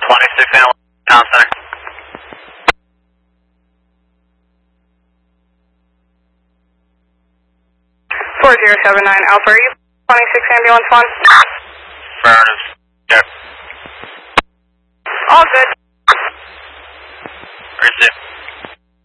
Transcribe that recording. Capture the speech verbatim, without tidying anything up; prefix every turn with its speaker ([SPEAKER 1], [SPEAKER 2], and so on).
[SPEAKER 1] twenty-six ambulance, town center.
[SPEAKER 2] four zero seven nine Alpha, are you twenty-six ambulance one?
[SPEAKER 1] Affirmative. Yep.
[SPEAKER 2] All good.